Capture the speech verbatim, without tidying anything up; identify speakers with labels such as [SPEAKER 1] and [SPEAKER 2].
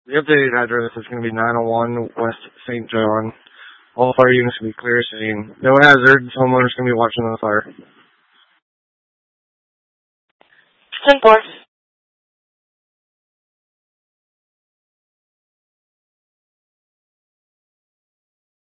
[SPEAKER 1] The updated address is going to be nine oh one West Saint John. All fire units will be clear scene. No hazards. Homeowners going to be watching the fire.
[SPEAKER 2] ten four.